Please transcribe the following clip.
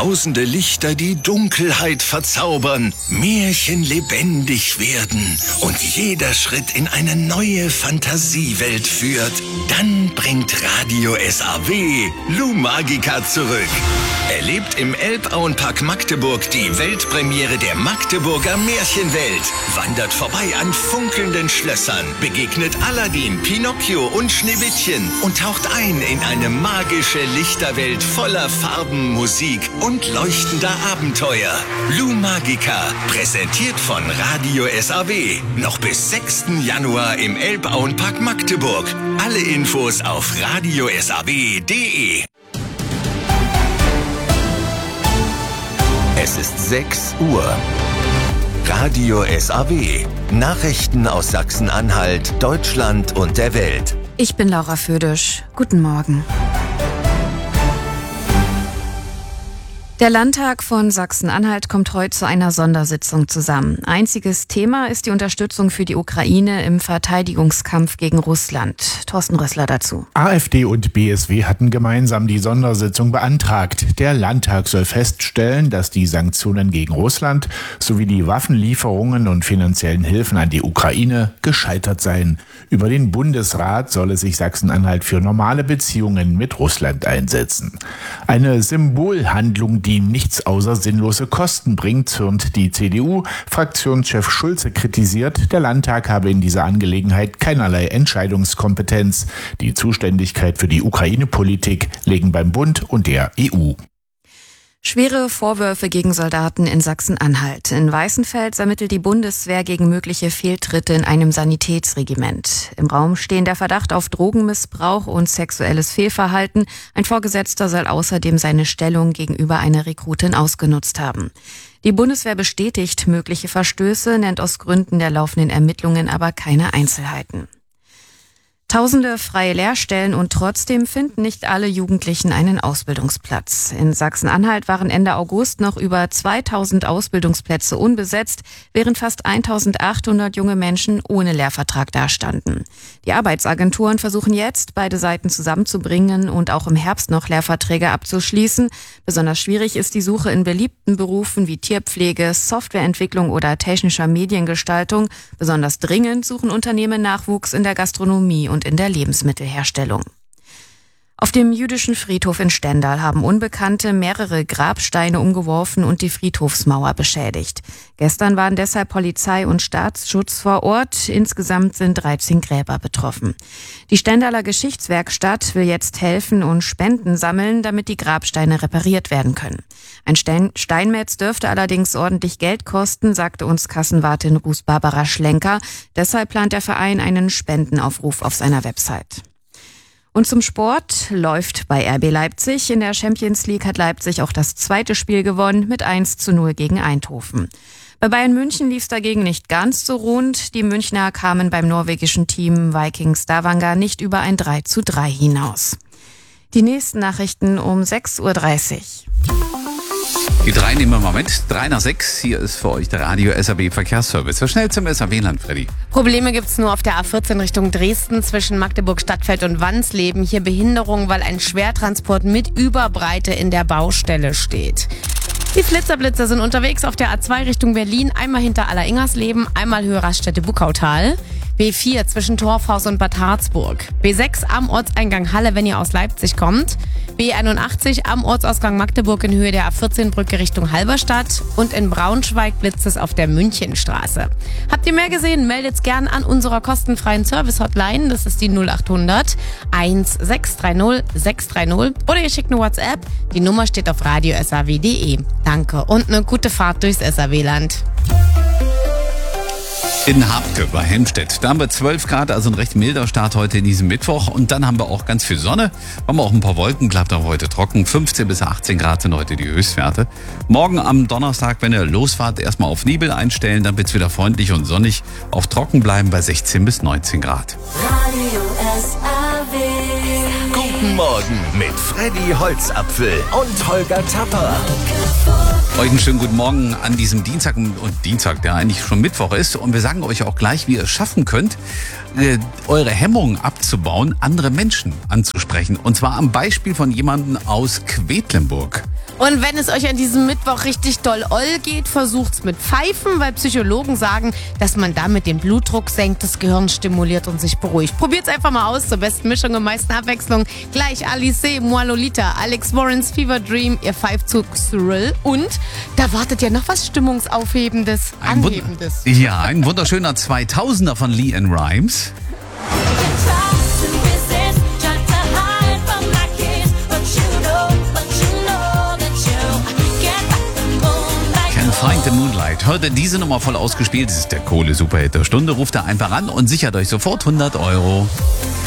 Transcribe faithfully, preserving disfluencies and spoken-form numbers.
Tausende Lichter, die Dunkelheit verzaubern, Märchen lebendig werden und jeder Schritt in eine neue Fantasiewelt führt, dann bringt Radio S A W Lou Magica zurück. Erlebt im Elbauenpark Magdeburg die Weltpremiere der Magdeburger Märchenwelt. Wandert vorbei an funkelnden Schlössern, begegnet Aladdin, Pinocchio und Schneewittchen und taucht ein in eine magische Lichterwelt voller Farben, Musik und leuchtender Abenteuer. Lou Magica, präsentiert von Radio S A W. Noch bis sechsten Januar im Elbauenpark Magdeburg. Alle Infos auf radio s a w punkt d e. Es ist sechs Uhr. Radio S A W. Nachrichten aus Sachsen-Anhalt, Deutschland und der Welt. Ich bin Laura Födisch. Guten Morgen. Der Landtag von Sachsen-Anhalt kommt heute zu einer Sondersitzung zusammen. Einziges Thema ist die Unterstützung für die Ukraine im Verteidigungskampf gegen Russland. Thorsten Rössler dazu. AfD und B S W hatten gemeinsam die Sondersitzung beantragt. Der Landtag soll feststellen, dass die Sanktionen gegen Russland sowie die Waffenlieferungen und finanziellen Hilfen an die Ukraine gescheitert seien. Über den Bundesrat solle sich Sachsen-Anhalt für normale Beziehungen mit Russland einsetzen. Eine Symbolhandlung, die nichts außer sinnlose Kosten bringt, zürnt die C D U. Fraktionschef Schulze kritisiert, der Landtag habe in dieser Angelegenheit keinerlei Entscheidungskompetenz. Die Zuständigkeit für die Ukraine-Politik liegen beim Bund und der E U. Schwere Vorwürfe gegen Soldaten in Sachsen-Anhalt. In Weißenfels ermittelt die Bundeswehr gegen mögliche Fehltritte in einem Sanitätsregiment. Im Raum stehen der Verdacht auf Drogenmissbrauch und sexuelles Fehlverhalten. Ein Vorgesetzter soll außerdem seine Stellung gegenüber einer Rekrutin ausgenutzt haben. Die Bundeswehr bestätigt mögliche Verstöße, nennt aus Gründen der laufenden Ermittlungen aber keine Einzelheiten. Tausende freie Lehrstellen und trotzdem finden nicht alle Jugendlichen einen Ausbildungsplatz. In Sachsen-Anhalt waren Ende August noch über zweitausend Ausbildungsplätze unbesetzt, während fast eintausendachthundert junge Menschen ohne Lehrvertrag dastanden. Die Arbeitsagenturen versuchen jetzt, beide Seiten zusammenzubringen und auch im Herbst noch Lehrverträge abzuschließen. Besonders schwierig ist die Suche in beliebten Berufen wie Tierpflege, Softwareentwicklung oder technischer Mediengestaltung. Besonders dringend suchen Unternehmen Nachwuchs in der Gastronomie und in der Lebensmittelherstellung. Auf dem jüdischen Friedhof in Stendal haben Unbekannte mehrere Grabsteine umgeworfen und die Friedhofsmauer beschädigt. Gestern waren deshalb Polizei und Staatsschutz vor Ort. Insgesamt sind dreizehn Gräber betroffen. Die Stendaler Geschichtswerkstatt will jetzt helfen und Spenden sammeln, damit die Grabsteine repariert werden können. Ein Stein- Steinmetz dürfte allerdings ordentlich Geld kosten, sagte uns Kassenwartin Ruth Barbara Schlenker. Deshalb plant der Verein einen Spendenaufruf auf seiner Website. Und zum Sport läuft bei R B Leipzig. In der Champions League hat Leipzig auch das zweite Spiel gewonnen mit eins zu null gegen Eindhoven. Bei Bayern München lief es dagegen nicht ganz so rund. Die Münchner kamen beim norwegischen Team Viking Stavanger nicht über ein drei zu drei hinaus. Die nächsten Nachrichten um sechs Uhr dreißig. Die drei nehmen wir mal mit. Drei nach sechs. Hier ist für euch der Radio S A W Verkehrsservice. So schnell zum S A W-Land, Freddy. Probleme gibt's nur auf der A vierzehn Richtung Dresden zwischen Magdeburg Stadtfeld und Wansleben. Hier Behinderung, weil ein Schwertransport mit Überbreite in der Baustelle steht. Die Flitzerblitzer sind unterwegs auf der A zwei Richtung Berlin. Einmal hinter Alleringers-Leben, einmal Höhe Raststätte Buckautal. B vier zwischen Torfhaus und Bad Harzburg. B sechs am Ortseingang Halle, wenn ihr aus Leipzig kommt. B einundachtzig am Ortsausgang Magdeburg in Höhe der A vierzehn Brücke Richtung Halberstadt. Und in Braunschweig blitzt es auf der Münchenstraße. Habt ihr mehr gesehen? Meldet's gern an unserer kostenfreien Service-Hotline. Das ist die null achthundert eins sechs drei null sechs drei null. Oder ihr schickt eine WhatsApp. Die Nummer steht auf radio s a w punkt d e. Danke und eine gute Fahrt durchs S A W-Land. In Habke bei Helmstedt. Da haben wir zwölf Grad, also ein recht milder Start heute in diesem Mittwoch. Und dann haben wir auch ganz viel Sonne. Haben wir auch ein paar Wolken, bleibt auch heute trocken. fünfzehn bis achtzehn Grad sind heute die Höchstwerte. Morgen am Donnerstag, wenn ihr losfahrt, erstmal auf Nebel einstellen. Dann wird's wieder freundlich und sonnig. Auch trocken bleiben bei sechzehn bis neunzehn Grad. Radio S A W. Guten Morgen mit Freddy Holzapfel und Holger Tapper. Euch einen schönen guten Morgen an diesem Dienstag und Dienstag, der eigentlich schon Mittwoch ist. Und wir sagen euch auch gleich, wie ihr es schaffen könnt, äh, eure Hemmungen abzubauen, andere Menschen anzusprechen. Und zwar am Beispiel von jemandem aus Quedlinburg. Und wenn es euch an diesem Mittwoch richtig doll oll geht, versucht's mit Pfeifen, weil Psychologen sagen, dass man damit den Blutdruck senkt, das Gehirn stimuliert und sich beruhigt. Probiert's einfach mal aus, zur besten Mischung und meisten Abwechslung. Gleich Alice, Moi Lolita, Alex Warrens Fever Dream, ihr Pfeifzug Thrill und da wartet ja noch was Stimmungsaufhebendes, Ein Wund- Anhebendes. Ja, ein wunderschöner zweitausender von LeAnn Rimes. Find the Moonlight. Heute diese Nummer voll ausgespielt. Das ist der Kohle-Superhit der Stunde. Ruft da einfach an und sichert euch sofort hundert Euro.